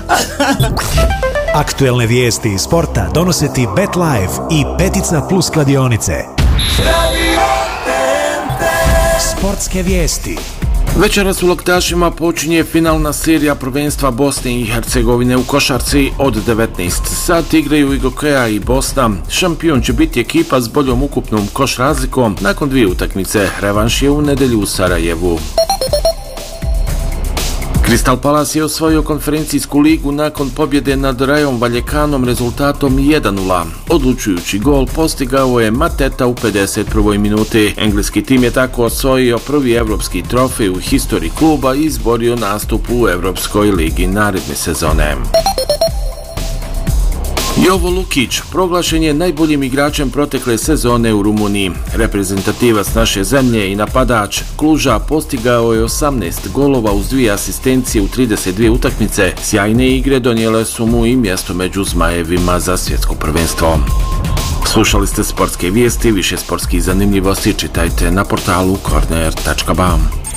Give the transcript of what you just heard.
Aktuelne vijesti iz sporta donose ti BetLife i Petica Plus kladionice. Sportske vijesti. Večeras u Loktašima počinje finalna serija prvenstva Bosne i Hercegovine u košarci. Od 19 sati igraju Igokea i Bosna. Šampion će biti ekipa s boljom ukupnom koš razlikom. Nakon dvije utakmice, revanš je u nedjelju u Sarajevu. Crystal Palace je osvojio konferencijsku ligu nakon pobjede nad Rajom Valjekanom rezultatom 1:0. Odlučujući gol postigao je Mateta u 51. minuti. Engleski tim je tako osvojio prvi evropski trofej u historiji kluba i izborio nastup u Evropskoj ligi naredne sezone. Jovo Lukić proglašen je najboljim igračem protekle sezone u Rumuniji. Reprezentativac naše zemlje i napadač Kluža postigao je 18 golova uz 2 asistencije u 32 utakmice. Sjajne igre donijele su mu i mjesto među zmajevima za svjetsko prvenstvo. Slušali ste sportske vijesti, više sportskih zanimljivosti čitajte na portalu corner.ba.